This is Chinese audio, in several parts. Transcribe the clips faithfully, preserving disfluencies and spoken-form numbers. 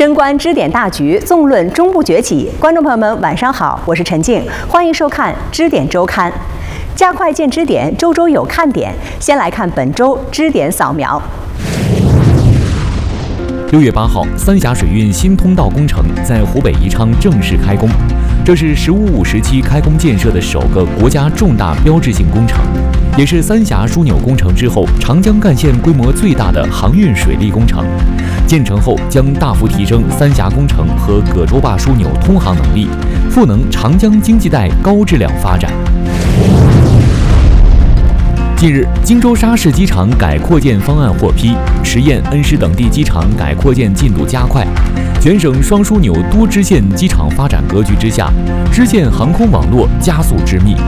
深观支点大局，纵论中部崛起。观众朋友们，晚上好，我是陈静，欢迎收看支点周刊。加快见支点，周周有看点。先来看本周支点扫描。 六月八号，三峡水运新通道工程在湖北宜昌正式开工，这是“十五五”时期开工建设的首个国家重大标志性工程，也是三峡枢纽工程之后长江干线规模最大的航运水利工程。建成后将大幅提升三峡工程和葛洲坝枢纽通航能力，赋能长江经济带高质量发展。近日，荆州沙市机场改扩建方案获批，十堰、恩施等地机场改扩建进度加快。全省双枢纽多支线机场发展格局之下，支线航空网络加速织密。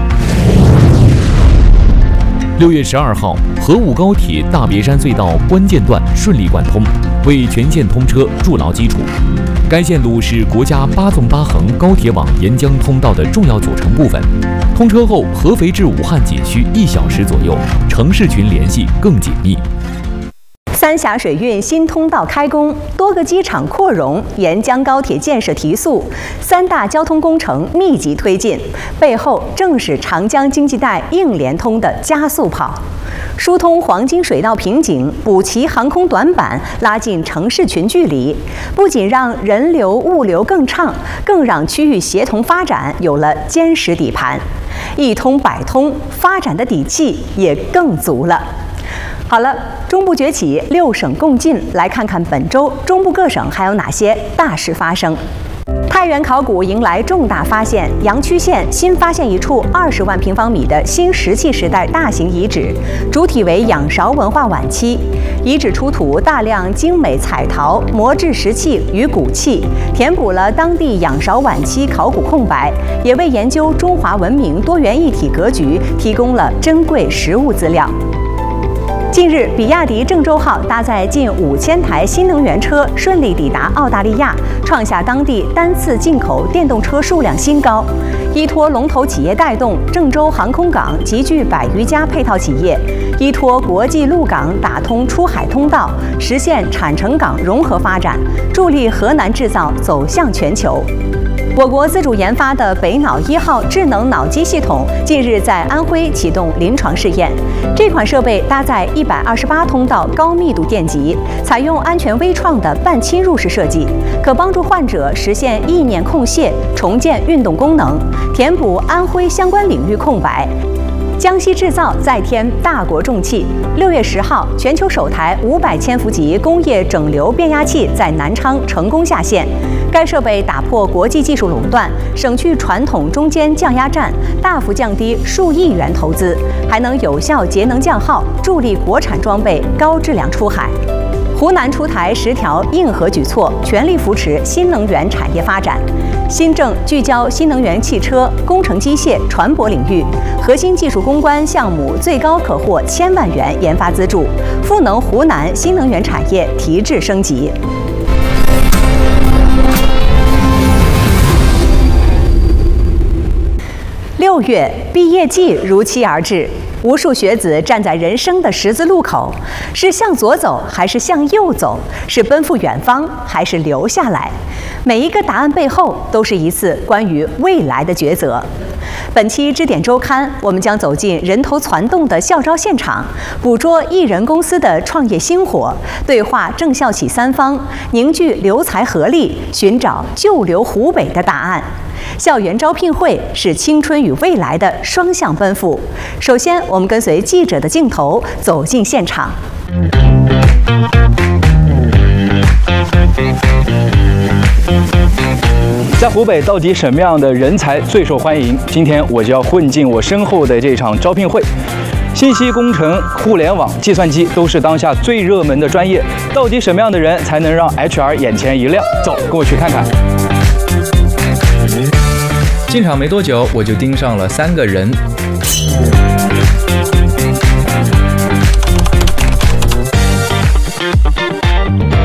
六月十二号，河武高铁大别山隧道关键段顺利贯通，为全线通车筑牢基础。该线路是国家八纵八横高铁网沿江通道的重要组成部分。通车后，合肥至武汉仅需一小时左右，城市群联系更紧密。 三峡水运新通道开工，多个机场扩容，沿江高铁建设提速，三大交通工程密集推进，背后正是长江经济带硬联通的加速跑。疏通黄金水道瓶颈，补齐航空短板，拉近城市群距离，不仅让人流物流更畅，更让区域协同发展有了坚实底盘。一通百通，发展的底气也更足了。好了，中部崛起，六省共进，来看看本周中部各省还有哪些大事发生。太原考古迎来重大发现，阳曲县新发现一处二十万平方米的新石器时代大型遗址，主体为仰韶文化晚期。遗址出土大量精美彩陶、磨制石器与骨器，填补了当地仰韶晚期考古空白，也为研究中华文明多元一体格局提供了珍贵实物资料。近日，比亚迪郑州号搭载近五千台新能源车顺利抵达澳大利亚，创下当地单次进口电动车数量新高。依托龙头企业带动，郑州航空港集聚百余家配套企业，依托国际陆港打通出海通道，实现产城港融合发展，助力河南制造走向全球。我国自主研发的北脑一号智能脑机系统近日在安徽启动临床试验。这款设备搭载一百二十八通道高密度电极，采用安全微创的半侵入式设计，可帮助患者实现意念控械、重建运动功能，填补安徽相关领域空白。江西制造再添大国重器。六月十号，全球首台五百千伏级工业整流变压器在南昌成功下线。该设备打破国际技术垄断，省去传统中间降压站，大幅降低数亿元投资，还能有效节能降耗，助力国产装备高质量出海。湖南出台十条硬核举措，全力扶持新能源产业发展。新政聚焦新能源汽车、工程机械、船舶领域，核心技术攻关项目最高可获千万元研发资助，赋能湖南新能源产业提质升级。六月，毕业季如期而至。无数学子站在人生的十字路口，是向左走还是向右走？是奔赴远方还是留下来？每一个答案背后都是一次关于未来的抉择。本期支点周刊，我们将走进人头攒动的校招现场，捕捉艺人公司的创业星火，对话郑校企三方，凝聚留才合力，寻找救留湖北的答案。校园招聘会是青春与未来的双向奔赴。首先，我们跟随记者的镜头走进现场。 在湖北，到底什么样的人才最受欢迎？今天我就要混进我身后的这场招聘会。信息工程、互联网、计算机都是当下最热门的专业，到底什么样的人才能让 H R 眼前一亮？走，跟我去看看。 进场没多久，我就盯上了三个人。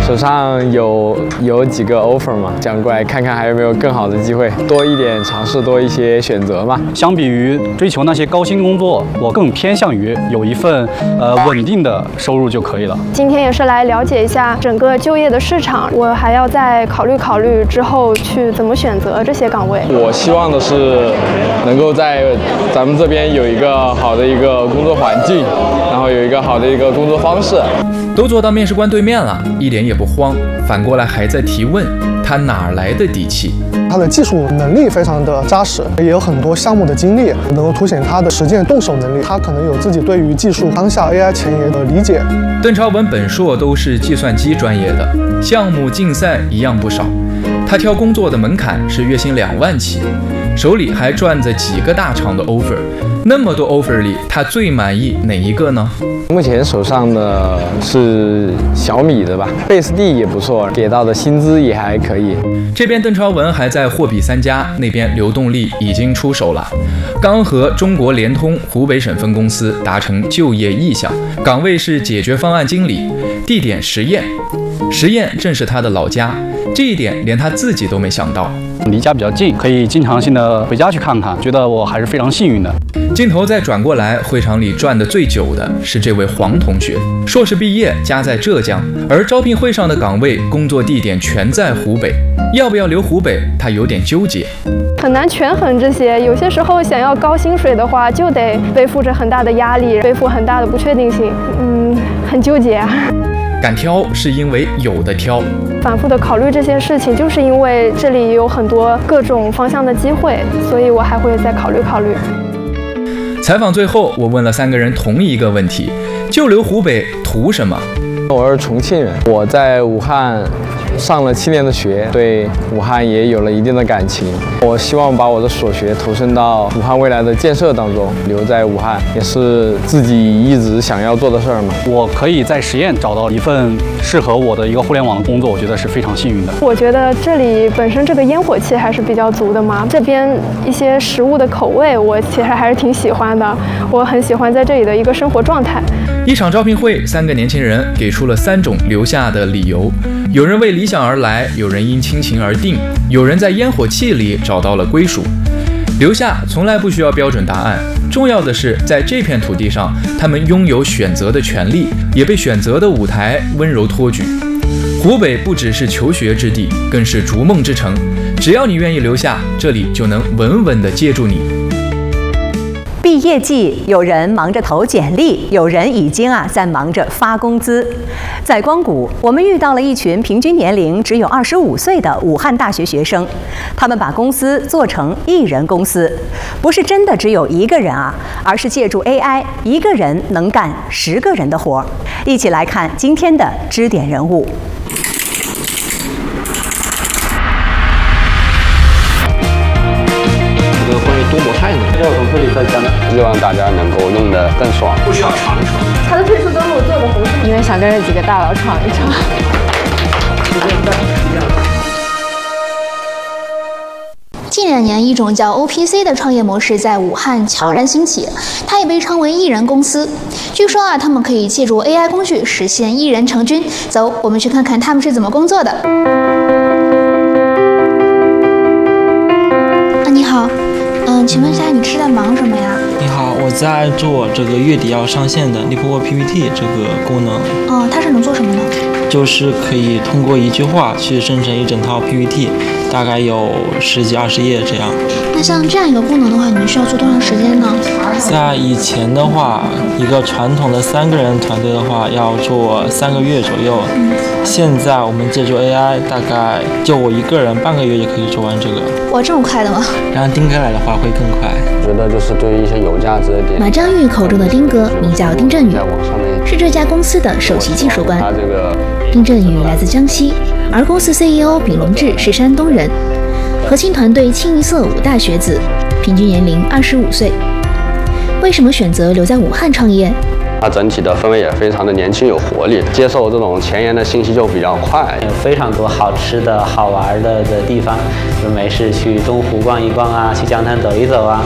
手上有有几个 offer 嘛，想过来看看还有没有更好的机会，多一点尝试，多一些选择嘛。 相比于追求那些高薪工作，我更偏向于有一份呃稳定的收入就可以了。 今天也是来了解一下整个就业的市场，我还要再考虑考虑之后去怎么选择这些岗位。 我希望的是能够在咱们这边有一个好的一个工作环境，然后有一个好的一个工作方式。 都坐到面试官对面了，一点也不慌，反过来还在提问，他哪来的底气？ 他的技术能力非常的扎实，也有很多项目的经历，能够凸显他的实践动手能力。他可能有自己对于技术当下 A I 前沿的理解。 邓超文本硕都是计算机专业的，项目竞赛一样不少。他挑工作的门槛是月薪两万起，手里还攥着几个大厂的 offer。那么多 offer 里，他最满意哪一个呢？ 目前手上的是小米的吧，贝斯蒂也不错，给到的薪资也还可以。 这边邓超文还在货比三家，那边流动力已经出手了，刚和中国联通湖北省分公司达成就业意向，岗位是解决方案经理，地点十堰，十堰正是他的老家，这一点连他自己都没想到。 离家比较近，可以经常性的回家去看看，觉得我还是非常幸运的。 镜头再转过来，会场里转得最久的是这位黄同学，硕士毕业，家在浙江，而招聘会上的岗位、工作地点全在湖北，要不要留湖北，他有点纠结。 很难权衡这些，有些时候想要高薪水的话，就得背负着很大的压力，背负很大的不确定性，嗯，很纠结啊。 敢挑是因为有的挑， 反复的考虑这些事情，就是因为这里有很多各种方向的机会，所以我还会再考虑考虑。 采访最后，我问了三个人同一个问题：就留湖北图什么？ 我是重庆人，我在武汉上了七年的学，对武汉也有了一定的感情。我希望把我的所学投身到武汉未来的建设当中，留在武汉也是自己一直想要做的事儿嘛。 我可以在实验找到一份适合我的一个互联网的工作，我觉得是非常幸运的。 我觉得这里本身这个烟火气还是比较足的嘛，这边一些食物的口味我其实还是挺喜欢的，我很喜欢在这里的一个生活状态。 一场招聘会，三个年轻人给出了三种留下的理由，有人为理想而来，有人因亲情而定，有人在烟火气里找到了归属。留下从来不需要标准答案，重要的是在这片土地上，他们拥有选择的权利，也被选择的舞台温柔托举。湖北不只是求学之地，更是逐梦之城，只要你愿意留下，这里就能稳稳地接住你。 毕业季，有人忙着投简历，有人已经啊在忙着发工资。在光谷，我们遇到了一群平均年龄只有二十五岁的武汉大学学生，他们把公司做成一人公司，不是真的只有一个人啊，而是借助 A I， 一个人能干十个人的活儿。一起来看今天的支点人物。 多模态呢，要从这里再加呢， 希望大家能够用得更爽， 不需要长城。 它的退出登录做的红色， 因为想跟这几个大佬闯一闯。 近两年，一种叫 O P C 的创业模式在武汉悄然兴起，它也被称为一人公司。据说啊，他们可以借助 A I 工具实现一人成军。走，我们去看看他们是怎么工作的。啊，你好。嗯，请问一下，你是在忙什么呀？ 你好，我在做这个月底要上线的 LeapWork P P T 这个功能。 哦，它是能做什么呢？ 就是可以通过一句话去生成一整套 P P T， 大概有十几二十页这样。 那像这样一个功能的话，你们需要做多长时间呢？ 在以前的话，一个传统的三个人团队的话，要做三个月左右。嗯、现在我们借助 A I， 大概就我一个人半个月也可以做完这个。 哇，这么快的吗？ 然后丁哥来的话会更快。 我觉得就是对于一些有价值的点。 马章玉口中的丁哥名叫丁振宇，是这家公司的首席技术官。 他这个丁振宇来自江西，而公司 C E O 丙龙志是山东人。核心团队清一色武大学子，平均年龄二十五岁。为什么选择留在武汉创业？ 它整体的氛围也非常的年轻有活力，接受这种前沿的信息就比较快。 有非常多好吃的好玩的的地方，就没事去东湖逛一逛啊，去江滩走一走啊。